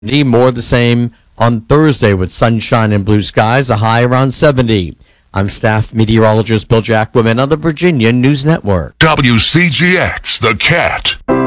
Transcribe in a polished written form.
More of the same on Thursday with sunshine and blue skies, a high around 70. I'm staff meteorologist Bill Jacquemin on the Virginia News Network. WCGX, The Cat.